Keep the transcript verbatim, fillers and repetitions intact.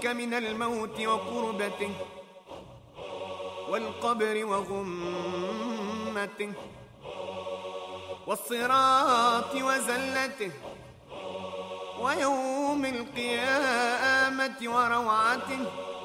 بك من الموت وقربته والقبر وغمته والصراط وزلته ويوم القيامة وروعته